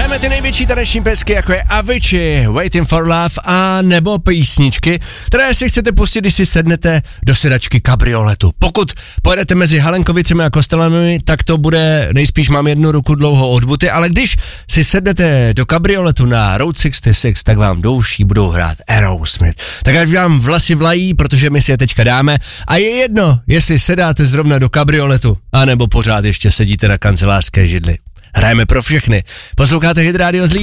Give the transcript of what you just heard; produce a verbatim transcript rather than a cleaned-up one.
hrajeme ty největší taneční pesky, jako je Avicii, Waiting for Love, a nebo písničky, které si chcete pustit, když si sednete do sedačky kabrioletu. Pokud pojedete mezi Halenkovicemi a Kostelanami, tak to bude, nejspíš mám jednu ruku dlouho od buty, ale když si sednete do kabrioletu na Route šedesát šest, tak vám do uší budou hrát Aerosmith. Tak až vám vlasy vlají, protože my si je teďka dáme, a je jedno, jestli sedáte zrovna do kabrioletu, anebo pořád ještě sedíte na kancelářské židli. Hrajeme pro všechny. Posloucháte Hit Radio z